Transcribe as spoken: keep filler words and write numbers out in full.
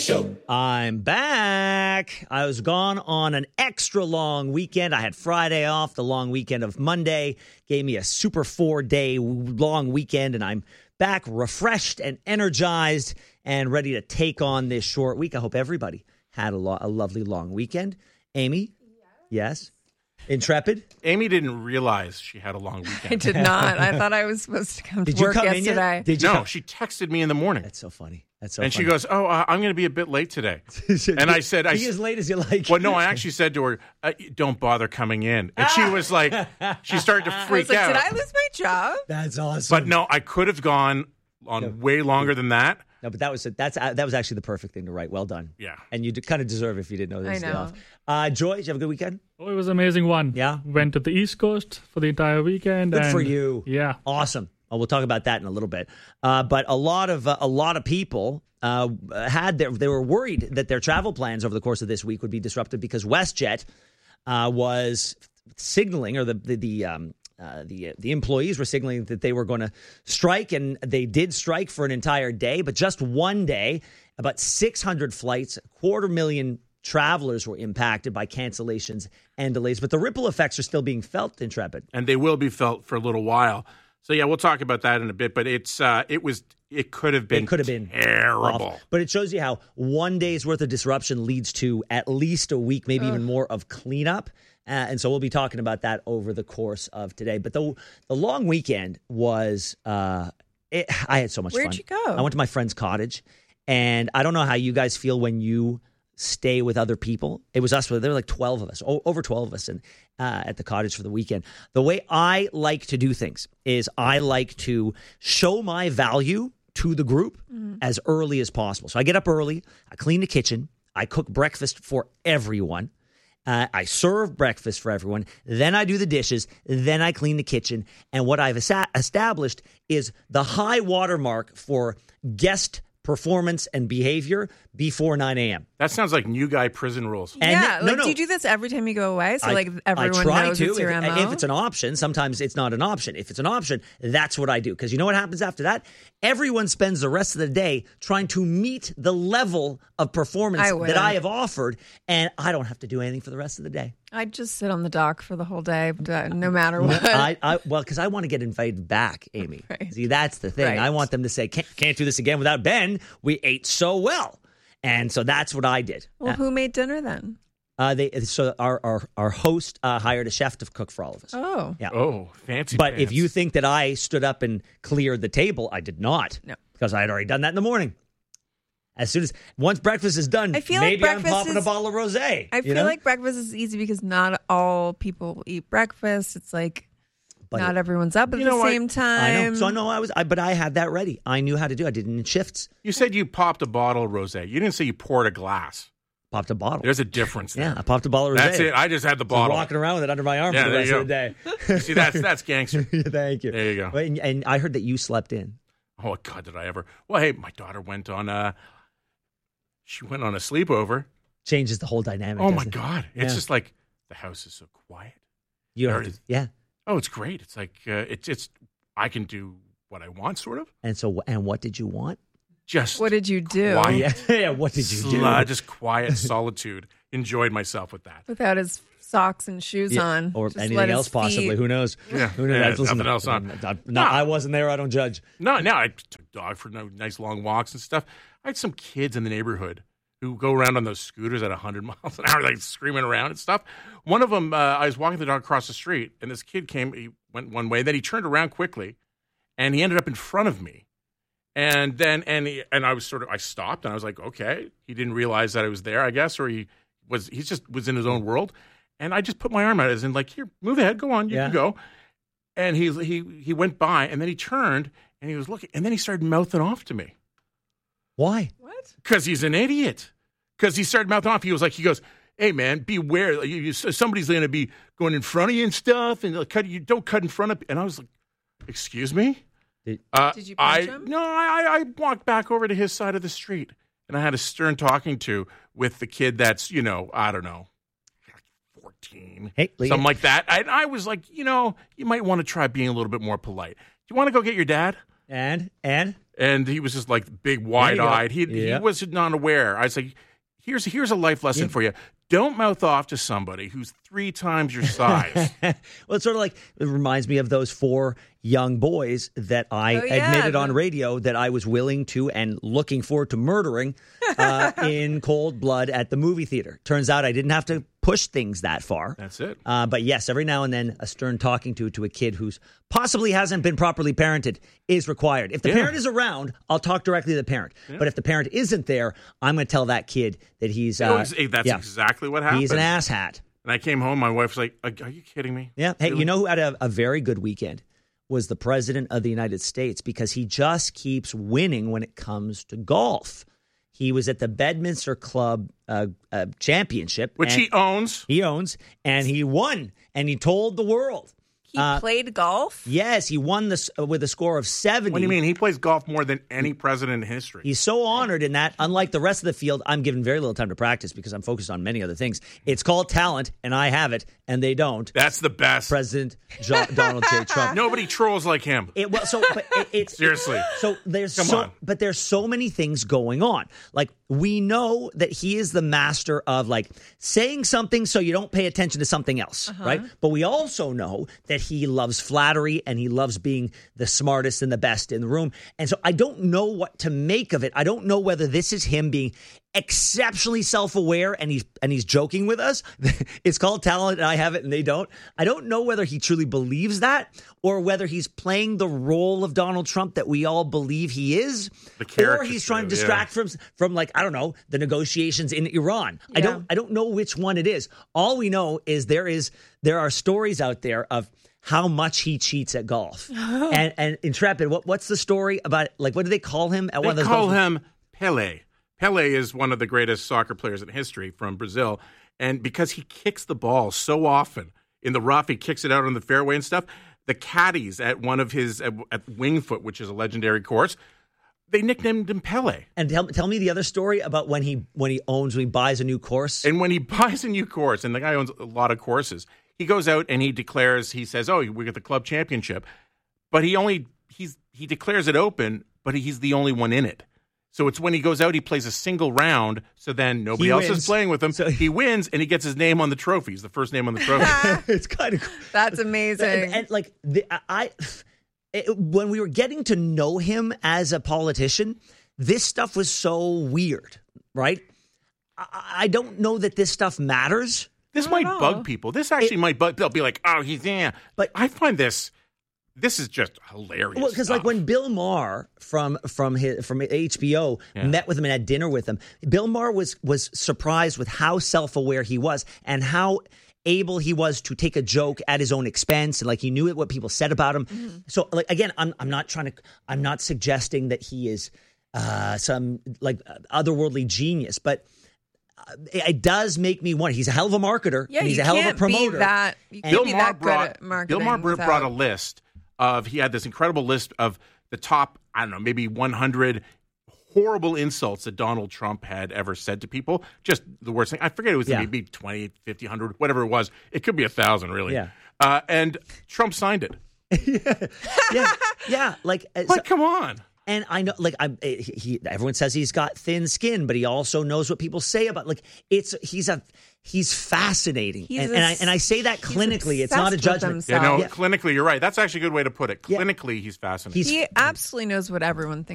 Show. I'm back. I was gone on an extra long weekend. I had Friday off. The long weekend of Monday gave me a super four-day long weekend, and I'm back refreshed and energized and ready to take on this short week. I hope everybody had a, lo- a lovely long weekend. Amy? Yes? Intrepid? Amy didn't realize she had a long weekend. I did not. I thought I was supposed to come to Did you work come in yesterday. yet? Did you No, come? she texted me in the morning. That's so funny. That's so and funny. she goes, oh, uh, I'm going to be a bit late today. And I said, I, Be as late as you like. well, no, I actually said to her, uh, don't bother coming in. And she was like, she started to I freak was like, out. did I lose my job? That's awesome. But no, I could have gone on No. way longer than that. No, but that was that's uh, that was actually the perfect thing to write. Well done. Yeah. And you kind of deserve it if you didn't know this I day know. off. Uh, Joy, did you have a good weekend? Oh, it was an amazing one. Yeah? Went to the East Coast for the entire weekend. Good and for you. Yeah. Awesome. Well, we'll talk about that in a little bit. Uh, but a lot of uh, a lot of people uh, had their, they were worried that their travel plans over the course of this week would be disrupted because WestJet uh, was signaling, or the the the, um, uh, the the employees were signaling that they were going to strike, and they did strike for an entire day. But just one day, about six hundred flights, a quarter million travelers were impacted by cancellations and delays. But the ripple effects are still being felt, Intrepid. And they will be felt for a little while. So, yeah, we'll talk about that in a bit. But it's uh, it was it could have been It could have been terrible. awful. But it shows you how one day's worth of disruption leads to at least a week, maybe even more of cleanup. Uh, and so we'll be talking about that over the course of today. But the the long weekend was, uh, it, I had so much Where'd fun. you go? I went to my friend's cottage. And I don't know how you guys feel when you stay with other people. It was us. There were like twelve of us, o- over twelve of us and uh, at the cottage for the weekend. The way I like to do things is I like to show my value to the group as early as possible. So I get up early, I clean the kitchen, I cook breakfast for everyone. Uh, I serve breakfast for everyone. Then I do the dishes. Then I clean the kitchen. And what I've esa- established is the high watermark for guest performance and behavior before nine a.m. That sounds like new guy prison rules. And yeah, no, like no. do you do this every time you go away? So I- like I everyone try knows to. it's your if, M O? if it's an option, sometimes it's not an option. If it's an option, that's what I do. Because you know what happens after that? Everyone spends the rest of the day trying to meet the level of performance I that wouldn't. I have offered, and I don't have to do anything for the rest of the day. I'd just sit on the dock for the whole day, uh, no matter what. I, I well, because I want to get invited back, Amy. Right. See, that's the thing. Right. I want them to say, can't, can't do this again without Ben. We ate so well. And so that's what I did. Well, who made dinner then? Uh, they so our our, our host uh, hired a chef to cook for all of us. Oh. Yeah. Oh, fancy But if pants. you think that I stood up and cleared the table, I did not. No. Because I had already done that in the morning. As soon as once breakfast is done, I feel like maybe I'm breakfast popping a is- bottle of rosé. I feel like breakfast is easy because not all people eat breakfast. It's like But not it- everyone's up at You the know what? same I time. know. So I know I was, I, but I had that ready. I knew how to do it. I did it in shifts. You said you popped a bottle of rosé. You didn't say you poured a glass. Popped a bottle. There's a difference there. yeah, I popped a bottle of rosé. That's it. I just had the Just bottle. walking around with it under my arm Yeah, for the there rest you of the day. See, that's that's gangster. Thank you. There you go. Wait, and, and I heard that you slept in. Oh God, did I ever? Well, hey, my daughter went on a. She went on a sleepover. Changes the whole dynamic. Oh my doesn't it? God, it's Yeah. just like the house is so quiet. You There have it to, is. yeah. Oh, it's great. It's like uh, it's it's. I can do what I want, sort of. And so, and what did you want? Just What did you do? Quiet. Yeah, yeah. What did you do? Sla- just quiet solitude. Enjoyed myself with that. Without his socks and shoes Yeah, on. or Just anything let his else, possibly. feet- Who knows? Yeah, Who knows? yeah, Listen, nothing else on. No, no, I wasn't there. I don't judge. No, no, I took dog for no nice long walks and stuff. I had some kids in the neighborhood who go around on those scooters at one hundred miles an hour, like screaming around and stuff. One of them, uh, I was walking the dog across the street, and this kid came. He went one way, then he turned around quickly, and he ended up in front of me. And then, and he, and I was sort of, I stopped, and I was like, okay. He didn't realize that I was there, I guess, or he was, he just was in his own world. And I just put my arm out as in, like, here, move ahead, go on, you Yeah. can go. And he he he went by, and then he turned, and he was looking, and then he started mouthing off to me. Why? What? Because he's an idiot. Because he started mouthing off. He was like, he goes, hey, man, beware. You, you, somebody's going to be going in front of you and stuff, and they'll cut you don't cut in front of. And I was like, excuse me? Did- Uh, Did you punch I, him? No, I, I walked back over to his side of the street, and I had a stern talking to with the kid that's, you know, I don't know, fourteen, Hey, Lee- something like that. I, I was like, you know, you might want to try being a little bit more polite. Do you want to go get your dad? And and and he was just like big, wide-eyed. He Yeah. he was not aware. I was like, here's here's a life lesson Yeah. for you. Don't mouth off to somebody who's three times your size. Well, it's sort of like, it reminds me of those four young boys that I Oh, yeah, admitted on the- radio that I was willing to and looking forward to murdering uh, in cold blood at the movie theater. Turns out I didn't have to push things that far. That's it. Uh, but yes, every now and then a stern talking to to a kid who's possibly hasn't been properly parented is required. If the Yeah. parent is around, I'll talk directly to the parent. But if the parent isn't there, I'm going to tell that kid that he's Oh, uh, ex- that's yeah, exactly what happened. he's an asshat. And I came home. My wife was like, "Are are you kidding me?" Yeah. Hey, Really? you know who had a, a very good weekend was the president of the United States, because he just keeps winning when it comes to golf. He was at the Bedminster Club uh, uh, Championship, Which and he owns. he owns, and he won, and he told the world. He Uh, played golf. Yes, he won this uh, with a score of seventy. What do you mean? He plays golf more than any president in history. He's so honored in that, unlike the rest of the field, I'm given very little time to practice because I'm focused on many other things. It's called talent, and I have it, and they don't. That's the best. President Jo- Donald J. Trump. Nobody trolls like him. It, well, so but it, it's Seriously. So there's Come so, on. but there's so many things going on. Like, we know that he is the master of like saying something so you don't pay attention to something else, right? But we also know that he loves flattery and he loves being the smartest and the best in the room. And so I don't know what to make of it. I don't know whether this is him being exceptionally self-aware and he's and he's joking with us. It's called talent and I have it and they don't. I don't know whether he truly believes that or whether he's playing the role of Donald Trump that we all believe he is, The or caricature, he's trying to yeah. distract from from like, I don't know, the negotiations in Iran. I Yeah. don't I don't know which one it is. All we know is there is there are stories out there of how much he cheats at golf. and and Intrepid, what what's the story about, like, what do they call him at They one of those call golf- him Pele. Pele is one of the greatest soccer players in history from Brazil. And because he kicks the ball so often in the rough, he kicks it out on the fairway and stuff, the caddies at one of his, at, at Wingfoot, which is a legendary course, they nicknamed him Pele. And tell, tell me the other story about when he when he owns, when he buys a new course. And when he buys a new course, and the guy owns a lot of courses, he goes out and he declares, he says, oh, we got the club championship. But he only, he's he declares it open, but he's the only one in it. So it's when he goes out, he plays a single round, so then nobody He else wins. is playing with him. So- he wins, and he gets his name on the trophy. He's the first name on the trophy. It's kind of That's amazing. And, and, like the, I, it, when we were getting to know him as a politician, this stuff was so weird, right? I, I don't know that this stuff matters. This might know. bug people. This actually might bug. They'll be like, "Oh, he's yeah." But- But I find this, this is just hilarious. Well, because like stuff. when Bill Maher from from his, from H B O met with him and had dinner with him, Bill Maher was was surprised with how self aware he was and how able he was to take a joke at his own expense, and like he knew what people said about him. Mm-hmm. So like again, I'm I'm not trying to I'm not suggesting that he is uh, some like otherworldly genius, but. It does make me wonder. He's a hell of a marketer. yeah, and he's you a hell can't of a promoter. Be that, you can't Bill be Maher that good brought at marketing Bill Maher br- without- brought a list of he had this incredible list of the top, I don't know, maybe one hundred horrible insults that Donald Trump had ever said to people. Just the worst thing. I forget it was Yeah. maybe twenty, fifty, one hundred, whatever it was. It could be a thousand, really. Yeah. Uh, and Trump signed it. yeah, yeah. Like, uh, so- Like, come on. And I know, like, I'm. He, he, everyone says he's got thin skin, but he also knows what people say about. Like, it's he's a he's fascinating, He's and, a- and I and I say that he's clinically. It's not a obsessed with judgment. Yeah, no, himself. clinically, you're right. That's actually a good way to put it. Yeah. Clinically, he's fascinating. He's He absolutely knows what everyone thinks.